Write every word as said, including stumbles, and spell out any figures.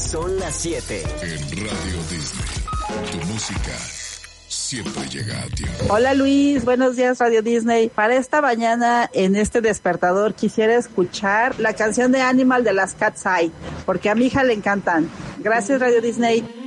Son las siete. En Radio Disney, tu música siempre llega a tiempo. Hola Luis, buenos días Radio Disney. Para esta mañana en este despertador quisiera escuchar la canción de Animal de las Cat's Eye, porque a mi hija le encantan. Gracias Radio Disney.